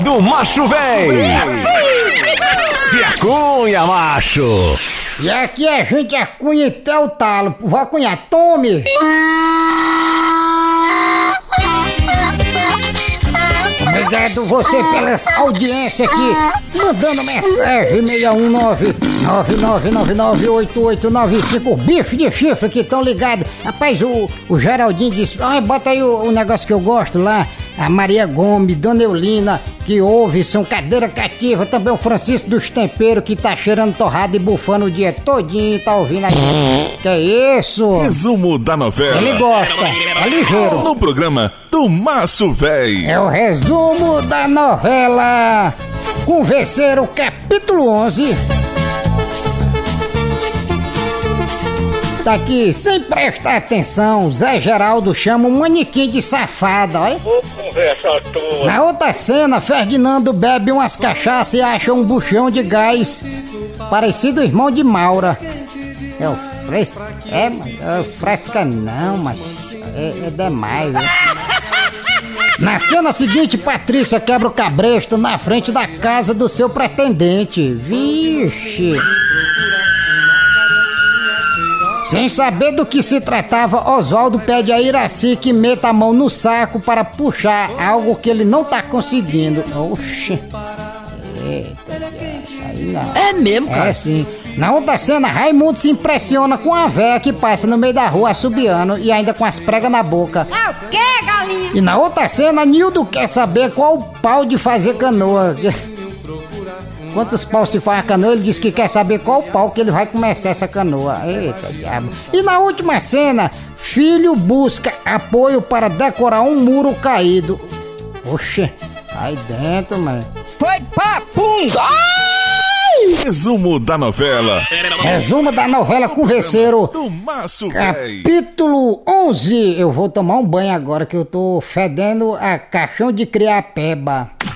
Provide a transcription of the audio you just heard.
do macho véi. Se acunha, macho. E aqui a gente acunha até o talo. Vou acunhar, tome! Obrigado você pela audiência aqui, mandando mensagem 619-9999-8895. Bicho de chifre que estão ligados. Rapaz, o Geraldinho disse, bota aí o negócio que eu gosto lá. A Maria Gomes, Dona Eulina, que ouve, são cadeira cativa. Também o Francisco dos Temperos, que tá cheirando torrada e bufando o dia todinho, tá ouvindo aí. Que é isso? Resumo da novela. Ele gosta, é ligeiro. No programa do Macho Véi. É o resumo da novela Converseiro, capítulo 11. Tá aqui, sem prestar atenção, Zé Geraldo chama um manequim de safada, olha. Conversa tua. Na outra cena, Ferdinando bebe umas cachaças e acha um buchão de gás, parecido irmão de Maura. É o fresco? Fresca não, mas é demais, viu? Na cena seguinte, Patrícia quebra o cabresto na frente da casa do seu pretendente. Vixe! Sem saber do que se tratava, Oswaldo pede a Iraci que meta a mão no saco para puxar algo que ele não tá conseguindo. Oxi! Eita, aí não. É mesmo, cara? É sim. Na outra cena, Raimundo se impressiona com a véia que passa no meio da rua assobiando e ainda com as pregas na boca. É o quê, galinha? E na outra cena, Nildo quer saber qual o pau de fazer canoa. Quantos paus se faz a canoa, ele diz que quer saber qual pau que ele vai começar essa canoa. Eita diabo. E na última cena, filho busca apoio para decorar um muro caído. Oxe, aí dentro, mano. Foi papum! Resumo da novela. Resumo da novela Converseiro, Do Macho Véi. capítulo 11. Eu vou tomar um banho agora que eu tô fedendo a caixão de criar peba.